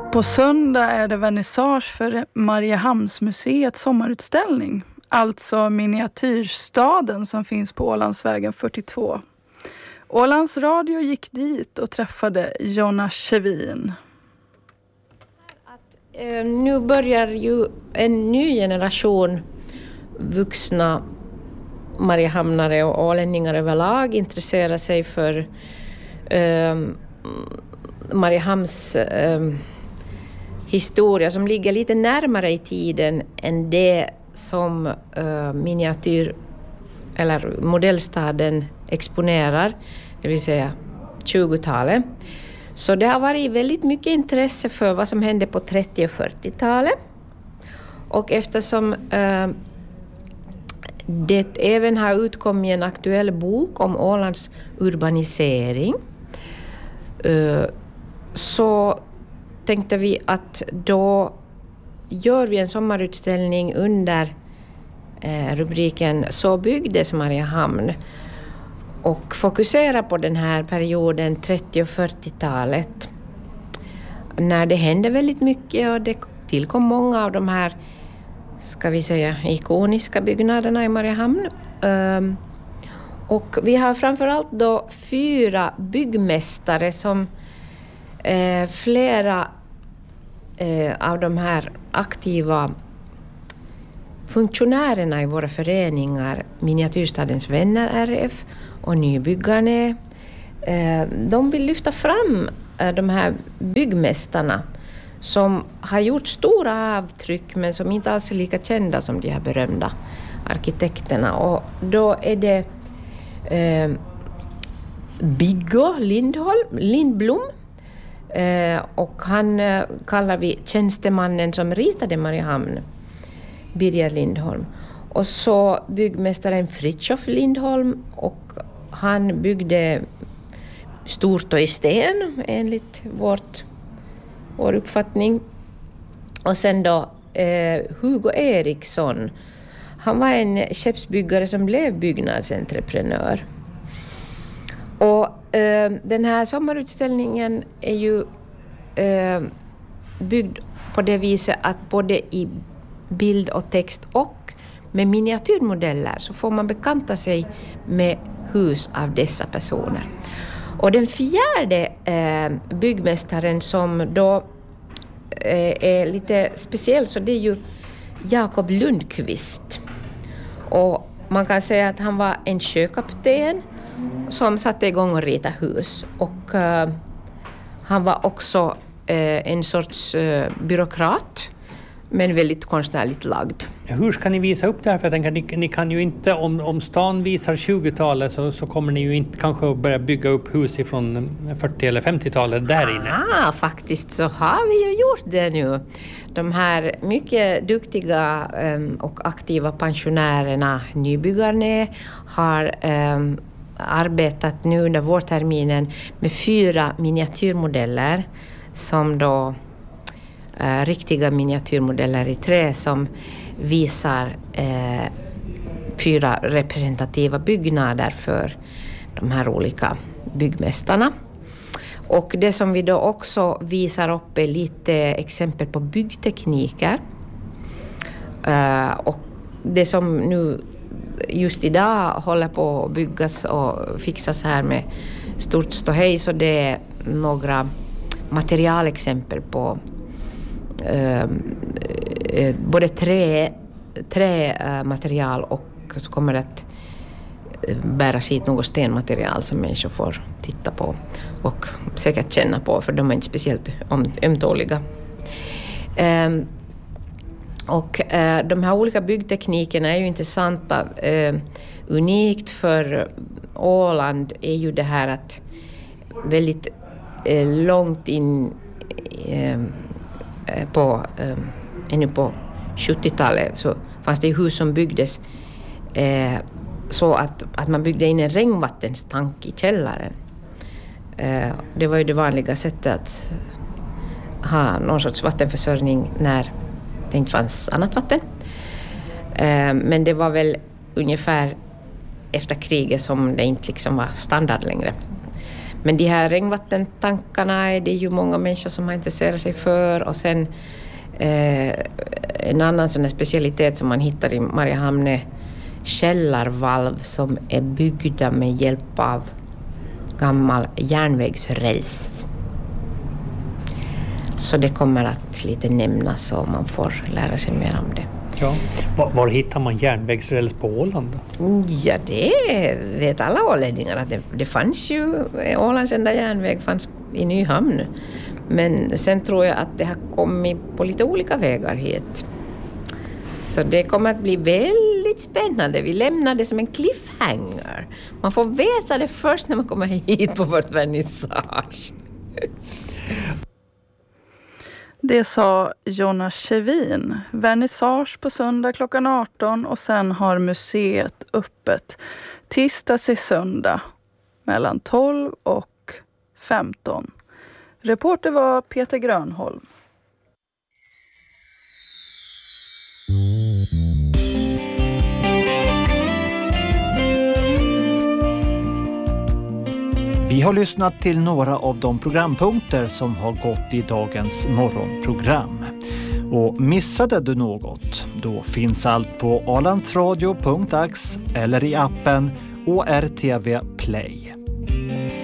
På söndag är det vernissage för Mariehamnsmuseets sommarutställning. Alltså miniatyrstaden som finns på Ålandsvägen 42. Ålands Radio gick dit och träffade Jonna Kjevin. Nu börjar ju en ny generation vuxna mariehamnare och ålänningar överlag intressera sig för Mariehamns historia som ligger lite närmare i tiden än det som miniatyr eller modellstaden exponerar, det vill säga 20-talet. Så det har varit väldigt mycket intresse för vad som hände på 30- och 40-talet. Och eftersom det även har utkommit en aktuell bok om Ålands urbanisering, så tänkte vi att då gör vi en sommarutställning under rubriken Så byggdes Mariehamn och fokuserar på den här perioden 30- och 40-talet när det hände väldigt mycket och det tillkom många av de här, ska vi säga, ikoniska byggnaderna i Mariehamn. Och vi har framförallt då 4 byggmästare som flera av de här aktiva funktionärerna i våra föreningar, Miniatyrstadens vänner RF och Nybyggarna, de vill lyfta fram de här byggmästarna som har gjort stora avtryck men som inte alls är lika kända som de här berömda arkitekterna. Och då är det Biggo Lindblom, och han kallar vi tjänstemannen som ritade Mariehamn, Birger Lindholm. Och så byggmästaren Fritjof Lindholm, och han byggde stort och i sten enligt vår uppfattning. Och sen då Hugo Eriksson, han var en skeppsbyggare som blev byggnadsentreprenör. Och den här sommarutställningen är ju byggd på det viset att både i bild och text och med miniatyrmodeller så får man bekanta sig med hus av dessa personer. Och den fjärde byggmästaren som då är lite speciell, så det är ju Jakob Lundqvist. Och man kan säga att han var en sjökapten som satte igång och rita hus. Och han var också en sorts byråkrat, men väldigt konstnärligt lagd. Hur ska ni visa upp det här? För jag tänker, ni kan ju inte, om stan visar 20-talet så kommer ni ju inte kanske att börja bygga upp hus ifrån 40- eller 50-talet där inne. Faktiskt så har vi ju gjort det nu. De här mycket duktiga och aktiva pensionärerna, Nybyggarna, har arbetat nu under vårterminen med 4 miniatyrmodeller som då riktiga miniatyrmodeller i trä som visar 4 representativa byggnader för de här olika byggmästarna. Och det som vi då också visar upp är lite exempel på byggtekniker. Och det som nu just idag håller på att byggas och fixas här med stort ståhej, så det är några materialexempel på både trämaterial och så kommer det att bäras hit något stenmaterial som människor får titta på och säkert känna på, för de är inte speciellt ömtåliga. Och de här olika byggteknikerna är ju intressanta. Unikt för Åland är ju det här att väldigt långt in ännu på 70-talet så fanns det hus som byggdes så att man byggde in en regnvattenstank i källaren. Det var ju det vanliga sättet att ha någon sorts vattenförsörjning när det inte fanns annat vatten. Men det var väl ungefär efter kriget som det inte liksom var standard längre. Men de här regnvattentankarna är det ju många människor som har intresserat sig för. Och sen en annan sån här specialitet som man hittar i Mariehamn är källarvalv som är byggda med hjälp av gammal järnvägsräls. Så det kommer att lite nämnas och man får lära sig mer om det. Ja. Var hittar man järnvägsräls på Åland då? Ja, det vet alla ålänningar att det fanns ju, Ålands enda järnväg fanns i Nyhamn. Men sen tror jag att det har kommit på lite olika vägar hit. Så det kommer att bli väldigt spännande. Vi lämnar det som en cliffhanger. Man får veta det först när man kommer hit på vårt vernissage. Det sa Jonas Kjevin. Vernissage på söndag klockan 18 och sen har museet öppet tisdag till söndag mellan 12 och 15. Reporter var Peter Grönholm. Vi har lyssnat till några av de programpunkter som har gått i dagens morgonprogram. Och missade du något? Då finns allt på alandsradio.ax eller i appen ORTV Play.